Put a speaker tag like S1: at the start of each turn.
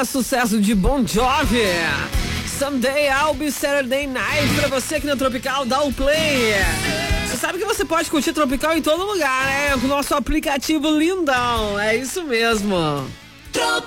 S1: agora sucesso de Bon Jovi. Someday I'll be Saturday Night. Pra você aqui na Tropical, dá o play. Você sabe que você pode curtir Tropical em todo lugar, né? Com o nosso aplicativo lindão. É isso mesmo.